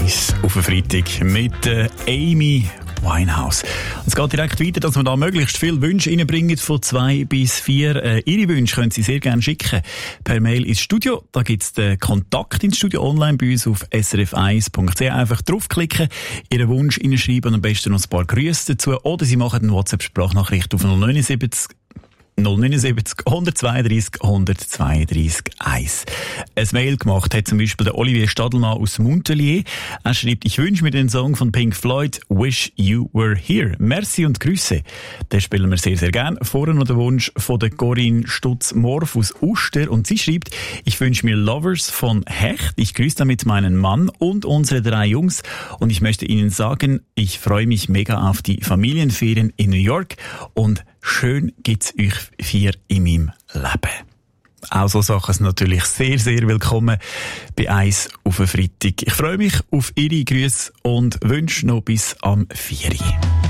1 auf den Freitag mit Amy Winehouse. Es geht direkt weiter, dass wir da möglichst viele Wünsche reinbringen, von 2 bis 4. Ihre Wünsche können Sie sehr gerne schicken per Mail ins Studio. Da gibt es den Kontakt ins Studio online bei uns auf srf1.ch. Einfach draufklicken, Ihren Wunsch reinschreiben und am besten noch ein paar Grüße dazu. Oder Sie machen eine WhatsApp-Sprachnachricht auf 079 132 132 1. Ein Mail gemacht hat zum Beispiel der Olivier Stadelmann aus Montpellier. Er schreibt, ich wünsche mir den Song von Pink Floyd, Wish You Were Here. Merci und Grüße. Den spielen wir sehr, sehr gern. Vorher noch der Wunsch von der Corinne Stutz-Morf aus Uster. Und sie schreibt, ich wünsche mir Lovers von Hecht. Ich grüße damit meinen Mann und unsere 3 Jungs. Und ich möchte Ihnen sagen, ich freue mich mega auf die Familienferien in New York. Und schön gibt's euch 4 in meinem Leben. Auch so Sachen sind natürlich sehr, sehr willkommen bei 1 auf den Freitag. Ich freue mich auf Ihre Grüße und wünsche noch bis am 4.